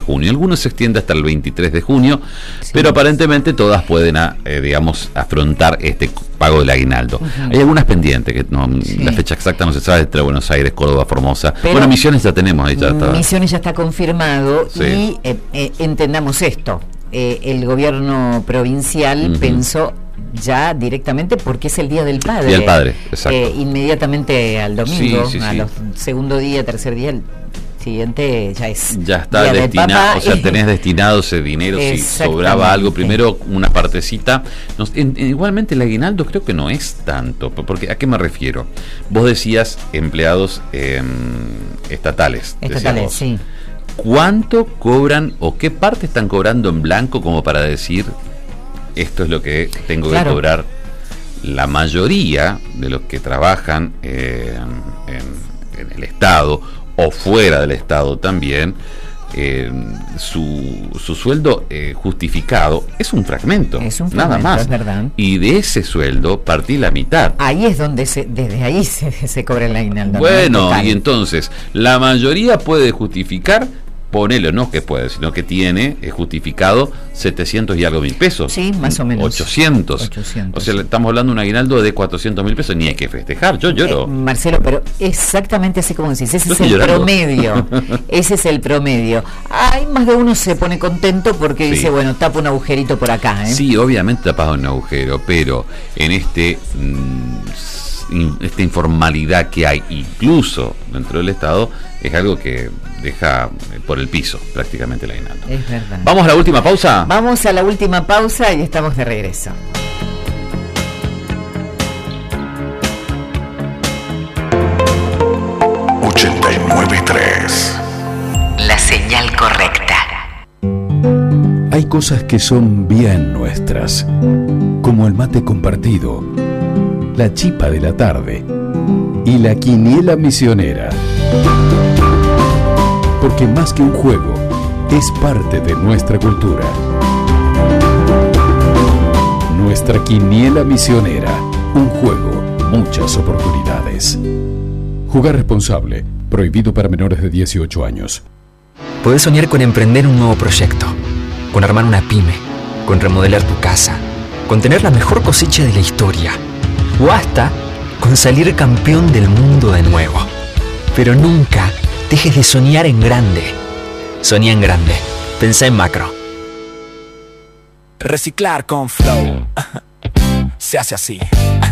junio. Algunos se extiende hasta el 23 de junio, pero aparentemente todas pueden, afrontar este pago del aguinaldo. Hay algunas pendientes, que la fecha exacta no se sabe, entre Buenos Aires, Córdoba, Formosa. Pero bueno, Misiones ya tenemos. Misiones ya está confirmado y entendamos esto. El gobierno provincial pensó ya directamente porque es el Día del Padre. Día del Padre, exacto. Inmediatamente al domingo, los segundo día, tercer día, el siguiente ya está Día destinado, o sea, tenés destinado ese dinero si sobraba algo, primero una partecita. Igualmente el aguinaldo creo que no es tanto, porque ¿a qué me refiero? Vos decías empleados estatales. Estatales, sí. ¿Cuánto cobran o qué parte están cobrando en blanco como para decir esto es lo que tengo que cobrar? La mayoría de los que trabajan en el Estado o fuera del Estado también, su sueldo justificado es un fragmento, nada más. Es verdad. Y de ese sueldo partí la mitad. Ahí es donde desde ahí se cobra el aguinaldo. Bueno, y entonces la mayoría puede justificar, ponele, no que puede, sino que tiene justificado 700 y algo mil pesos. Sí, más o menos. 800. O sea, estamos hablando de un aguinaldo de 400 mil pesos, ni hay que festejar, yo lloro. Marcelo, pero exactamente así como decís, ese es el promedio. Ese es el promedio. Hay más de uno se pone contento porque dice, bueno, tapa un agujerito por acá. Sí, obviamente tapas un agujero, pero en esta informalidad que hay incluso dentro del Estado es algo que deja por el piso prácticamente el aguinaldo. Es verdad. ¿Vamos a la última pausa? Vamos a la última pausa y estamos de regreso. La señal correcta. Hay cosas que son bien nuestras, como el mate compartido, la chipa de la tarde y la quiniela misionera. Porque más que un juego, es parte de nuestra cultura. Nuestra quiniela misionera, un juego, muchas oportunidades. Jugar responsable, prohibido para menores de 18 años. Podés soñar con emprender un nuevo proyecto, con armar una pyme, con remodelar tu casa, con tener la mejor cosecha de la historia, o hasta con salir campeón del mundo de nuevo. Pero nunca dejes de soñar en grande. Soñá en grande. Pensá en macro. Reciclar con Flow se hace así.